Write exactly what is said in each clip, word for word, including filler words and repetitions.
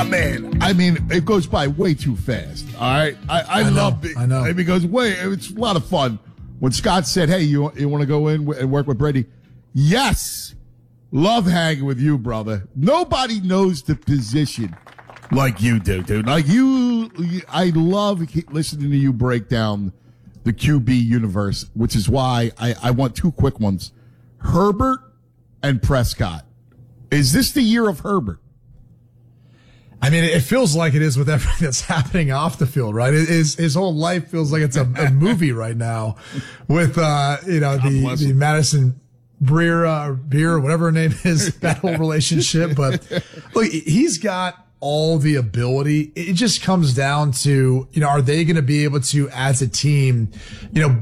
uh, man, I mean, it goes by way too fast. All right, I, I, I love know, it. I know. It goes way. It's a lot of fun. When Scott said, "Hey, you you want to go in and work with Brady?" Yes, love hanging with you, brother. Nobody knows the position like you do, dude. Like you, I love listening to you break down the Q B universe, which is why I, I want two quick ones: Herbert and Prescott. Is this the year of Herbert? I mean, it feels like it is with everything that's happening off the field, right? It is, his whole life feels like it's a, a movie right now with, uh, you know, the, the Madison Breer, uh, Beer, whatever her name is, that whole relationship. But look, he's got all the ability. It just comes down to, you know, are they going to be able to, as a team, you know,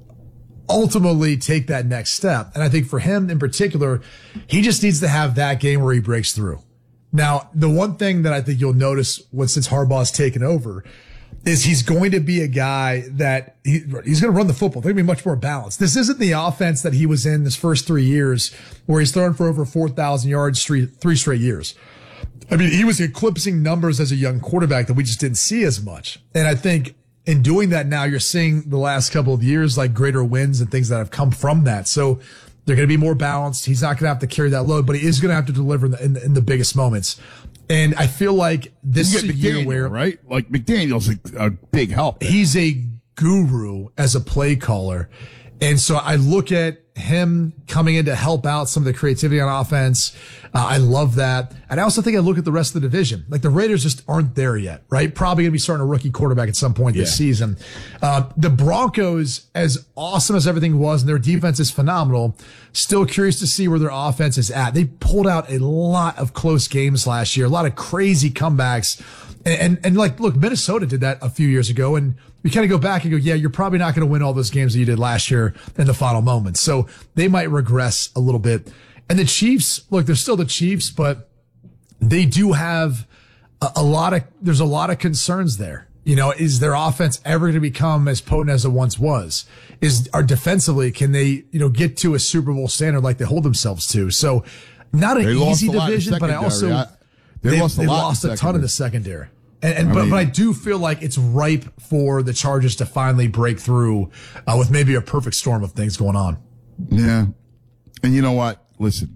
ultimately take that next step? And I think for him in particular, he just needs to have that game where he breaks through. Now, the one thing that I think you'll notice when since Harbaugh's taken over is he's going to be a guy that he, he's going to run the football. They're going to be much more balanced. This isn't the offense that he was in his first three years where he's thrown for over four thousand yards three, three straight years. I mean, he was eclipsing numbers as a young quarterback that we just didn't see as much. And I think in doing that now, you're seeing the last couple of years like greater wins and things that have come from that. So they're going to be more balanced. He's not going to have to carry that load, but he is going to have to deliver in the, in the, in the biggest moments. And I feel like this is a year where, right? Like McDaniel's a, a big help. He's a guru as a play caller. And so I look at him coming in to help out some of the creativity on offense. Uh, I love that. And I also think I look at the rest of the division. Like the Raiders just aren't there yet, right? Probably going to be starting a rookie quarterback at some point yeah. this season. Uh, the Broncos, as awesome as everything was, and their defense is phenomenal, still curious to see where their offense is at. They pulled out a lot of close games last year, a lot of crazy comebacks. And, and, and like, look, Minnesota did that a few years ago, and we kind of go back and go, yeah, you're probably not going to win all those games that you did last year in the final moments. So they might regress a little bit. And the Chiefs, look, they're still the Chiefs, but they do have a, a lot of, there's a lot of concerns there. You know, is their offense ever going to become as potent as it once was? Is, are defensively, can they, you know, get to a Super Bowl standard like they hold themselves to? So not an easy division, but I also, I, they, they lost a, they lot lost a ton in the secondary. And, and I but, mean, but I do feel like it's ripe for the Chargers to finally break through uh, with maybe a perfect storm of things going on. Yeah. And you know what? Listen,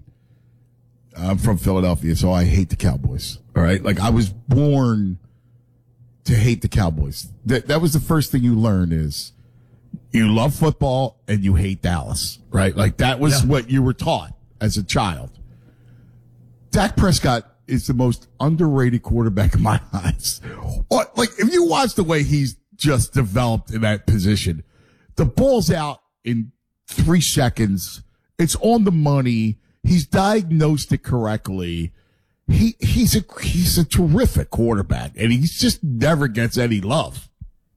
I'm from Philadelphia, so I hate the Cowboys. All right. Like I was born to hate the Cowboys. That, that was the first thing you learn is you love football and you hate Dallas, right? Like that was yeah. what you were taught as a child. Dak Prescott is the most underrated quarterback in my eyes. Like, if you watch the way he's just developed in that position, the ball's out in three seconds. It's on the money. He's diagnosed it correctly. He, he's a, he's a terrific quarterback, and he just never gets any love.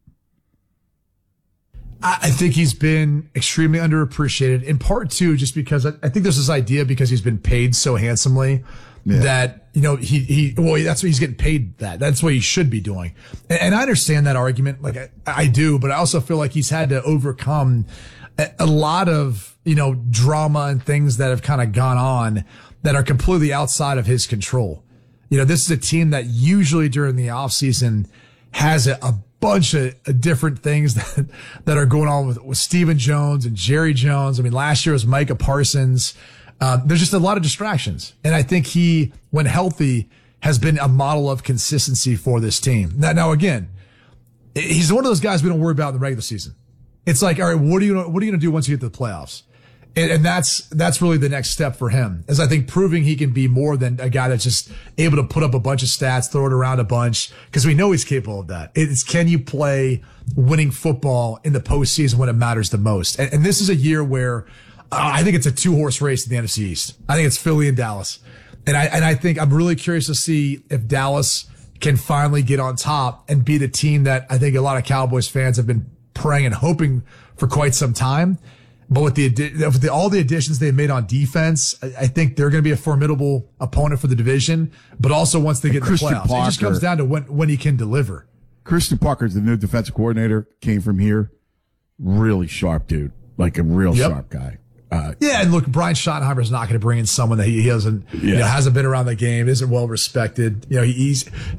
I think he's been extremely underappreciated, in part too, just because I think there's this idea because he's been paid so handsomely yeah. that, you know, he, he, well, that's what he's getting paid that. That's what he should be doing. And, and I understand that argument. Like I, I do, but I also feel like he's had to overcome a, a lot of, you know, drama and things that have kind of gone on that are completely outside of his control. You know, this is a team that usually during the offseason has a, a bunch of different things that, that are going on with, with Stephen Jones and Jerry Jones. I mean, last year was Micah Parsons. Uh, there's just a lot of distractions. And I think he, when healthy, has been a model of consistency for this team. Now, now again, he's one of those guys we don't worry about in the regular season. It's like, all right, what are you, what are you going to do once you get to the playoffs? And, and that's, that's really the next step for him, is I think proving he can be more than a guy that's just able to put up a bunch of stats, throw it around a bunch, because we know he's capable of that. It's, can you play winning football in the postseason when it matters the most? And, and this is a year where uh, I think it's a two horse race in the N F C East. I think it's Philly and Dallas. And I, and I think I'm really curious to see if Dallas can finally get on top and be the team that I think a lot of Cowboys fans have been praying and hoping for quite some time. But with the, with the all the additions they've made on defense, I, I think they're going to be a formidable opponent for the division. But also once they get in the playoffs, Parker, it just comes down to when when he can deliver. Christian Parker is the new defensive coordinator. Came from here, really sharp dude, like a real yep. sharp guy. Uh, yeah, and look, Brian Schottenheimer is not going to bring in someone that he, he doesn't, yeah. you know, hasn't been around the game, isn't well respected. You know, he, he's